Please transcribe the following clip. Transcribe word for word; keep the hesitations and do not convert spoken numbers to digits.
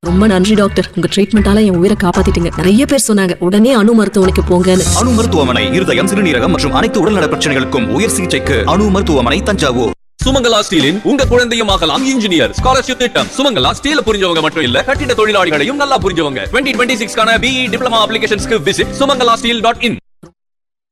ரொம்ப நன்றி டாக்டர், உங்க ட்ரீட்மெண்டால என் உயிரை காப்பாத்திட்டீங்க. நிறைய பேர் சொன்னாங்க உடனே அணு மருத்துவமனைக்கு போங்கன்னு. அணு மருத்துவமனை இருதயம், சிறுநீரகம் மற்றும் அனைத்து உடல்நல பிரச்சனைகளுக்கும் உயர் சிகிச்சைக்கு அணு மருத்துவமனை, தஞ்சாவூர். சுமங்கலா ஸ்டீலின் உங்க குழந்தையும் ஆகலாம் இன்ஜினியர் ஸ்காலர்ஷிப் திட்டம். சுமங்கலா ஸ்டீல் புரிஞ்சவங்க மட்டும் இல்ல, கட்டிட தொழிலாளிகளையும் நல்லா புரிஞ்சவங்க. டுவெண்ட்டி டுவெண்ட்டி சிக்ஸ் கான BE diploma அப்ளிகேஷன்ஸ்க்கு visit Sumangala steel dot in.